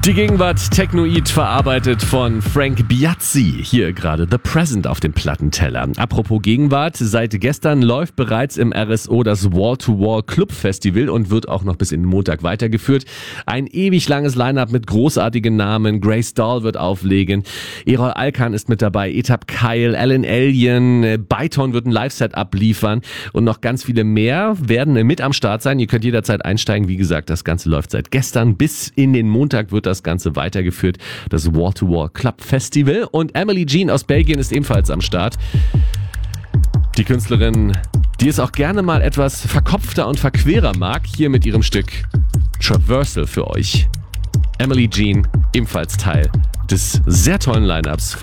Die Gegenwart Technoid verarbeitet von Frank Biazzi. Hier gerade The Present auf dem Plattenteller. Apropos Gegenwart, seit gestern läuft bereits im RSO das Wall-to-Wall Club Festival und wird auch noch bis in den Montag weitergeführt. Ein ewig langes Line-Up mit großartigen Namen. Grace Dahl wird auflegen. Erol Alkan ist mit dabei. Etap Kyle, Alan Alien, Byton wird ein Live-Set abliefern und noch ganz viele mehr werden mit am Start sein. Ihr könnt jederzeit einsteigen. Wie gesagt, das Ganze läuft seit gestern bis in den Montag wird das Ganze weitergeführt, das Wall-to-Wall Club Festival. Und Emily Jean aus Belgien ist ebenfalls am Start. Die Künstlerin, die es auch gerne mal etwas verkopfter und verquerer mag, hier mit ihrem Stück Traversal für euch. Emily Jean, ebenfalls Teil des sehr tollen Line-Ups